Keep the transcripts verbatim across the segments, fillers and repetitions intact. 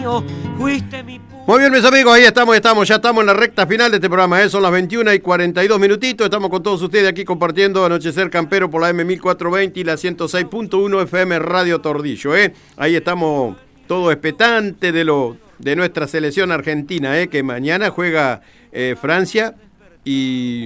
mío, fuiste mi... Muy bien, mis amigos, ahí estamos, estamos, ya estamos en la recta final de este programa, ¿eh? Son las veintiuna y cuarenta y dos minutitos, estamos con todos ustedes aquí compartiendo Anochecer Campero por la M mil cuatrocientos veinte y la ciento seis punto uno F M Radio Tordillo, ¿eh? Ahí estamos todos expectantes de lo de nuestra selección argentina, ¿eh? Que mañana juega eh, Francia y,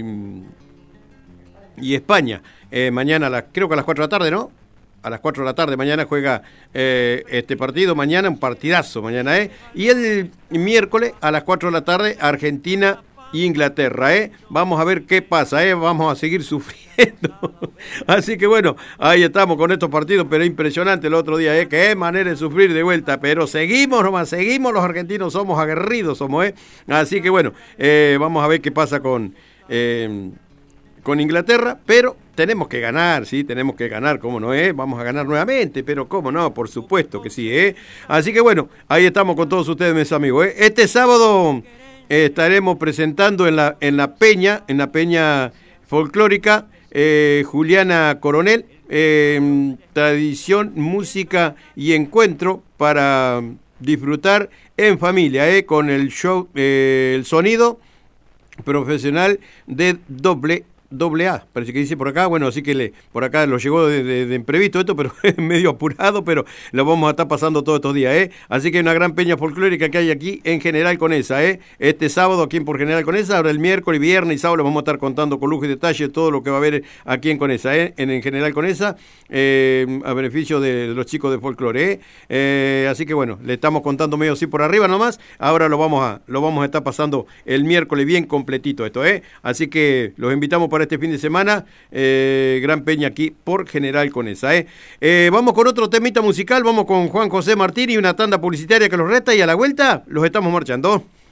y España, eh, mañana a las, creo que a las cuatro de la tarde, ¿no? A las cuatro de la tarde mañana juega eh, este partido, mañana un partidazo mañana, ¿eh? Y el miércoles a las cuatro de la tarde Argentina e Inglaterra, ¿eh? Vamos a ver qué pasa, ¿eh? Vamos a seguir sufriendo. Así que bueno, ahí estamos con estos partidos, pero impresionante el otro día, ¿eh? Qué manera de sufrir de vuelta, pero seguimos nomás, seguimos, los argentinos somos aguerridos, somos, ¿eh? Así que bueno, eh, vamos a ver qué pasa con... Eh, con Inglaterra, pero tenemos que ganar, sí, tenemos que ganar, ¿cómo no, eh? Vamos a ganar nuevamente, pero ¿cómo no? Por supuesto que sí, ¿eh? Así que bueno, ahí estamos con todos ustedes, mis amigos, ¿eh? Este sábado eh, estaremos presentando en la, en la Peña, en la Peña Folclórica, eh, Juliana Coronel, eh, tradición, música y encuentro para disfrutar en familia, ¿eh? Con el show, eh, el sonido profesional de doble Doble A, parece que dice por acá, bueno, así que le, por acá lo llegó de, de, de imprevisto esto, pero es medio apurado, pero lo vamos a estar pasando todos estos días, ¿eh? Así que hay una gran peña folclórica que hay aquí en General Conesa, ¿eh? Este sábado aquí en por General Conesa, ahora el miércoles, viernes y sábado vamos a estar contando con lujo y detalle todo lo que va a haber aquí en Conesa, ¿eh? En, en General Conesa, eh, a beneficio de los chicos de folclore, ¿eh? Eh, así que bueno, le estamos contando medio así por arriba nomás, ahora lo vamos a, lo vamos a estar pasando el miércoles bien completito esto, ¿eh? Así que los invitamos para este fin de semana, eh, gran peña aquí por General Conesa, ¿eh? Eh, vamos con otro temita musical, vamos con Juan José Martín y una tanda publicitaria que los resta y a la vuelta los estamos marchando.